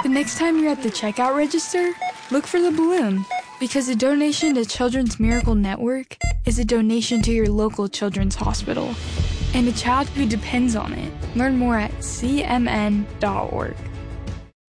The next time you're at the checkout register, look for the balloon, because a donation to Children's Miracle Network is a donation to your local children's hospital and a child who depends on it. Learn more at cmn.org.